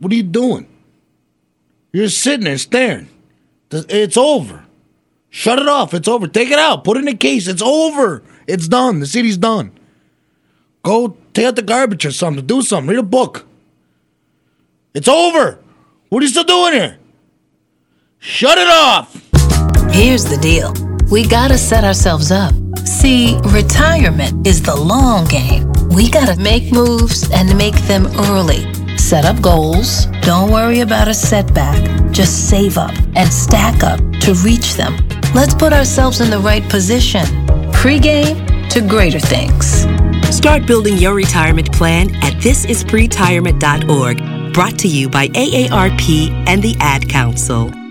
What are you doing? You're just sitting there staring. It's over. Shut it off. It's over. Take it out. Put it in a case. It's over. It's done. The CD's done. Go take out the garbage or something. Do something. Read a book. It's over. What are you still doing here? Shut it off. Here's the deal. We gotta set ourselves up. See, retirement is the long game. We gotta make moves and make them early. Set up goals. Don't worry about a setback. Just save up and stack up to reach them. Let's put ourselves in the right position. Pre-game to greater things. Start building your retirement plan at thisispretirement.org. Brought to you by AARP and the Ad Council.